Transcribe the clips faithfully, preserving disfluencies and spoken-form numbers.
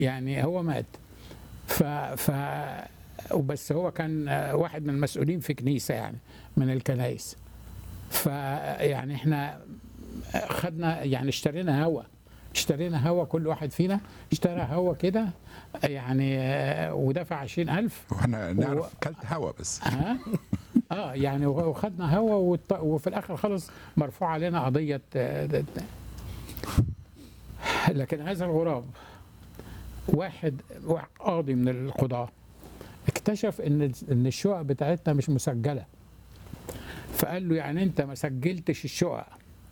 يعني هو مات. ف ف وبس هو كان واحد من المسؤولين في كنيسة يعني من الكنائس. فيعني احنا خدنا يعني اشترينا هوا اشترينا هوا كل واحد فينا اشترى هوا كده يعني ودفع عشرين ألف. واحنا نعرف كلت هوا بس. ها اه يعني وخدنا هوا وفي الاخر خلص مرفوع علينا قضيه. لكن هذا الغراب واحد قاضي من القضاه اكتشف ان ان الشقق بتاعتنا مش مسجله، فقال له يعني انت ما سجلتش الشقق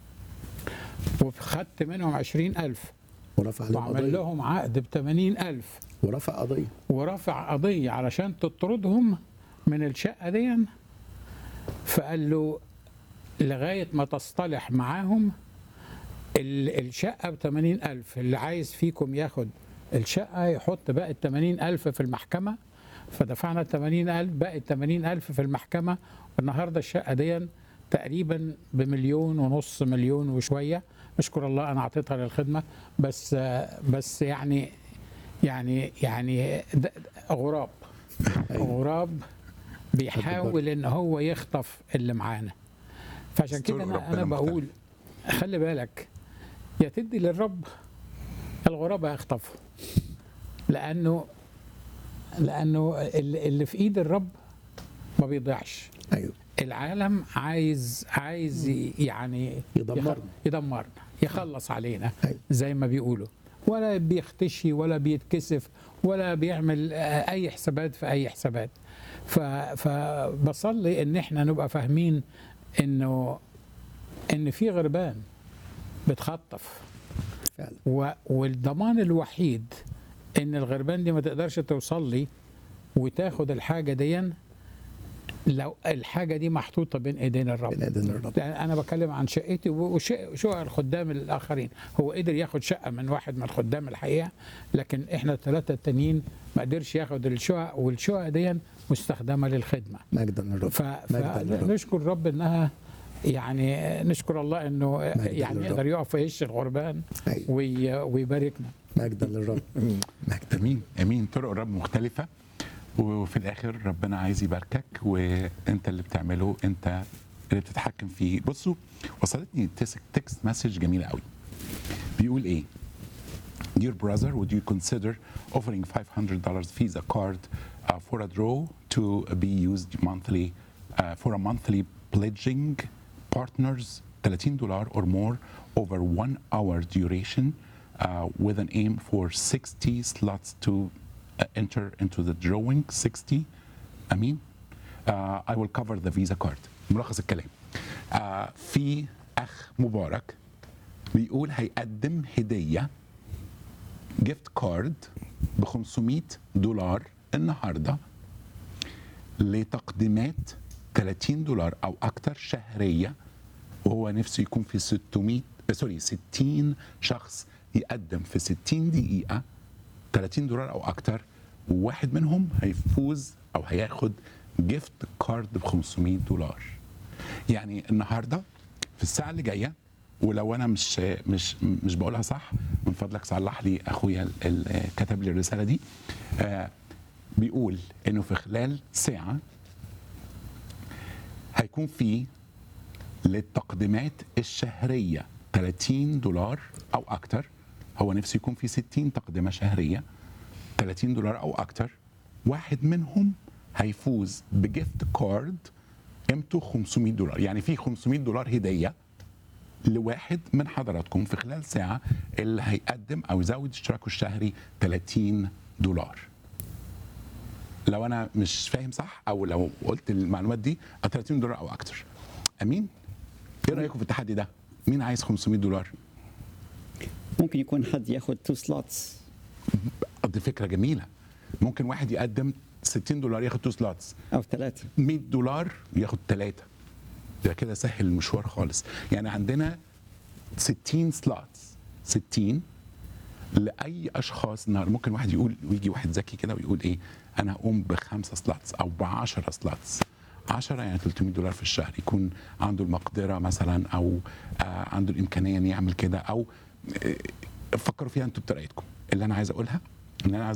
وخدت منهم عشرين ألف ورفع عليهم وعمل قضية لهم عقد بثمانين ألف ورفع قضية ورفع قضية علشان تطردهم من الشقة دي. فقال له لغاية ما تصطلح معاهم الشقة بثمانين ألف، اللي عايز فيكم ياخد الشقة يحط باقي الثمانين ألف في المحكمة. فدفعنا الثمانين ألف، باقي الثمانين ألف في المحكمة. والنهاردة الشقة دي تقريبا بمليون ونص، مليون وشوية. نشكر الله أنا أعطيتها للخدمة. بس بس يعني يعني يعني غراب غراب بيحاول ان هو يخطف اللي معانا. فعشان كده انا انا بقول خلي بالك، يا تدي للرب الغراب هيخطفه، لانه لانه اللي في ايد الرب ما بيضيعش. ايوه العالم عايز عايز يعني يدمرنا يدمرنا يخلص علينا أيوة. زي ما بيقولوا، ولا بيختشي ولا بيتكسف ولا بيعمل اي حسابات في اي حسابات. فبصلي ان احنا نبقى فاهمين انه ان في غربان بتخطف فعلا، والضمان الوحيد ان الغربان دي ما تقدرش توصل لي وتاخد الحاجه دي لو الحاجه دي محطوطه بين ايدين الرب. بين ايدين الرب. انا بتكلم عن شقتي وشقق الخدام الاخرين. هو قدر ياخد شقه من واحد من الخدام الحقيقه، لكن احنا الثلاثه التانيين ما قدرش ياخد الشقق، والشقق دي مستخدمه للخدمه. مجدا للرب. فنشكر الرب انها يعني نشكر الله انه يعني يقدر يقف في وش الغربان. أيوة. ويباركنا. مجدا للرب. مجد امين امين. طرق الرب مختلفه، وفي الاخر ربنا عايز يباركك، وانت اللي بتعمله انت اللي بتتحكم فيه. بصوا وصلتني تكست مسج جميله قوي، بيقول ايه: Dear brother, would you consider offering five hundred dollars Visa card uh, for a draw to be used monthly uh, for a monthly pledging partners thirteen dollars or more over one hour duration uh, with an aim for sixty slots to uh, enter into the drawing. sixty امين. uh, I will cover the Visa card. ملخص الكلام، uh, في اخ مبارك بيقول هيقدم هديه جيفت كارد ب خمسمائة دولار النهارده لتقديمات ثلاثين دولار او اكتر شهريه، وهو نفسه يكون في ستمائة سوري ستين شخص يقدم في ستين دقيقه ثلاثين دولار او اكتر، وواحد منهم هيفوز او هياخد جيفت كارد ب خمسمائة دولار. يعني النهارده في الساعه اللي جايه، ولو انا مش مش مش بقولها صح من فضلك صلح لي اخويا اللي كتب لي الرساله دي، آه بيقول انه في خلال ساعه هيكون في للتقديمات الشهريه ثلاثين دولار او اكتر. هو نفسه يكون في ستين تقدمه شهريه ثلاثين دولار او اكتر، واحد منهم هيفوز بجيفت كارد قيمته خمسمائة دولار. يعني في خمسمائة دولار هديه لواحد من حضراتكم في خلال ساعة اللي هيقدم أو يزود اشتراكه الشهري ثلاثين دولار. لو أنا مش فاهم صح أو لو قلت المعلومات دي ثلاثين دولار أو أكتر. أمين؟ إيه رأيكم في التحدي ده؟ مين عايز خمسمائة دولار؟ ممكن يكون حد ياخد تو سلوتس. دي فكرة جميلة. ممكن واحد يقدم ستين دولار ياخد تو سلوتس، أو ثلاثة. مائة دولار ياخد ثلاثة. ده كده سهل المشوار خالص. يعني عندنا ستين سلوتس، ستين لاي اشخاص النهارده. ممكن واحد يقول ويجي واحد ذكي كده ويقول ايه، انا هقوم بخمسه سلوتس او بعشرة سلوتس. عشرة يعني ثلاثمائة دولار في الشهر، يكون عنده المقدره مثلا او آه عنده الامكانيه ان يعمل كده. او آه فكروا فيها انتوا بطريقتكم. اللي انا عايز اقولها ان انا عايز